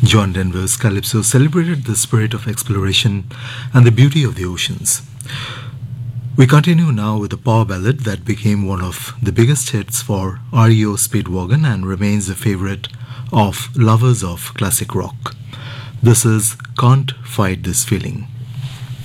John Denver's Calypso celebrated the spirit of exploration and the beauty of the oceans. We continue now with a power ballad that became one of the biggest hits for REO Speedwagon and remains a favorite of lovers of classic rock. This is Can't Fight This Feeling.